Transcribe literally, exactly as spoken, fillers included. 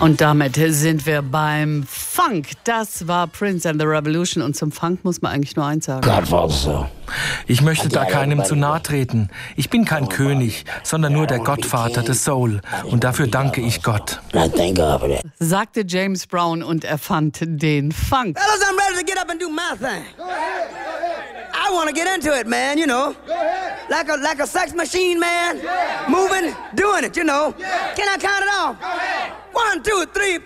Und damit sind wir beim Funk. Das war Prince and the Revolution. Und zum Funk muss man eigentlich nur eins sagen. Ich möchte da keinem zu nahe treten. Ich bin kein König, sondern nur der Gottvater des Soul. Und dafür danke ich Gott. Sagte James Brown und erfand den Funk. Fellas, I'm ready to get up and do my thing. I want to get into it, man, you know. Like a, like a sex machine, man. Moving, doing it, you know. Can I count it off? One, two, three.